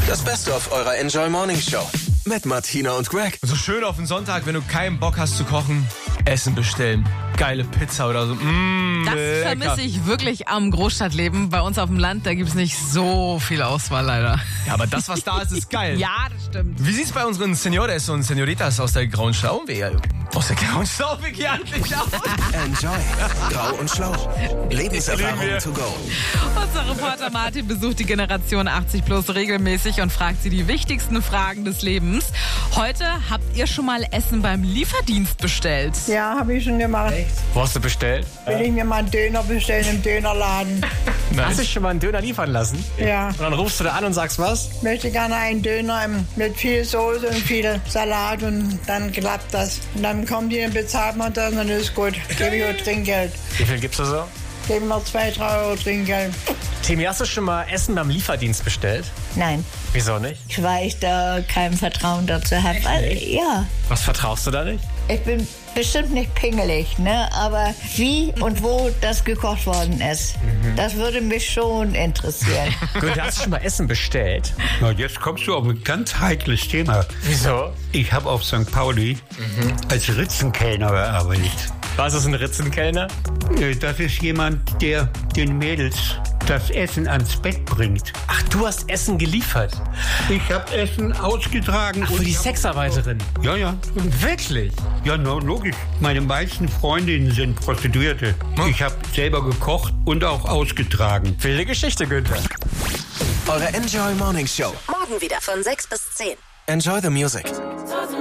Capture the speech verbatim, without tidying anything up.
Das Beste auf eurer Enjoy Morning Show mit Martina und Greg. So schön auf den Sonntag, wenn du keinen Bock hast zu kochen, Essen bestellen. Geile Pizza oder so. Mmh, das lecker. vermisse ich wirklich am Großstadtleben. Bei uns auf dem Land, da gibt es nicht so viel Auswahl leider. Ja, aber das, was da ist, ist geil. Ja, das stimmt. Wie sieht's bei unseren Senores und Senoritas aus der grauen Schlaufe? Aus der grauen Schlaufe eigentlich aus? Enjoy. Grau und Schlau. Lebenserfahrung to go. Unser Reporter Martin besucht die Generation achtzig plus regelmäßig und fragt sie die wichtigsten Fragen des Lebens. Heute habt ihr schon mal Essen beim Lieferdienst bestellt? Ja, habe ich schon gemacht. Wo hast du bestellt? Will ich mir mal einen Döner bestellen im Dönerladen. Hast du dich schon mal einen Döner liefern lassen? Ja. Und dann rufst du da an und sagst was? Ich möchte gerne einen Döner im, mit viel Soße und viel Salat und dann klappt das. Und dann kommen die, dann bezahlt man das und dann ist gut. Gebe ich auch Trinkgeld. Wie viel gibst du so? Geben wir zwei, drei Euro Trinkgeld. Timi, hast du schon mal Essen beim Lieferdienst bestellt? Nein, Wieso nicht? weil ich da kein Vertrauen dazu habe. Weil, ja, Was vertraust du da nicht? ich bin bestimmt nicht pingelig, ne? Aber wie und wo das gekocht worden ist, das würde mich schon interessieren. Günther, hast du schon mal Essen bestellt? Na, jetzt kommst du auf ein ganz heikles Thema. Wieso? Ich habe auf Sankt Pauli als Ritzenkellner gearbeitet. Was ist ein Ritzenkellner? Äh, Das ist jemand, der den Mädels das Essen ans Bett bringt. Ach, du hast Essen geliefert. Ich habe Essen ausgetragen. Ach, für und die hab- Sexarbeiterin. Ja, ja. Wirklich? Ja, no, logisch. Meine meisten Freundinnen sind Prostituierte. Ich habe selber gekocht und auch ausgetragen. Wilde Geschichte, Günther. Eure Enjoy Morning Show. Morgen wieder von sechs bis zehn. Enjoy the music.